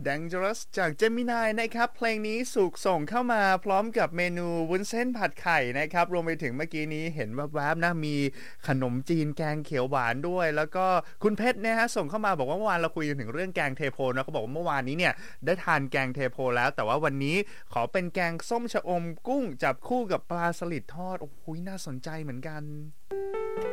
Dangerous จาก Gemini นะครับเพลงนี้สุกส่งเข้ามาพร้อมกับเมนูวุ้นเส้นผัดไข่นะครับรวมไปถึงเมื่อกี้นี้เห็นแวบๆนะมีขนมจีนแกงเขียวหวานด้วยแล้วก็คุณเพชรนะฮะส่งเข้ามาบอกว่าเมื่อวานเราคุยกันถึงเรื่องแกงเทโพนะเขาบอกว่าเมื่อวานนี้เนี่ยได้ทานแกงเทโพแล้วแต่ว่าวันนี้ขอเป็นแกงส้มชะอมกุ้งจับคู่กับปลาสลิดทอดโอ้โหน่าสนใจเหมือนกัน